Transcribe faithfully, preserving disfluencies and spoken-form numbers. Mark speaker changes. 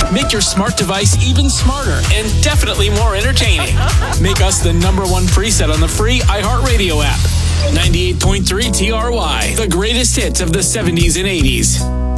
Speaker 1: Make your smart device even smarter and definitely more entertaining. Make us the number one preset on the free iHeartRadio app. ninety-eight point three T R Y, the greatest hits of the seventies and eighties.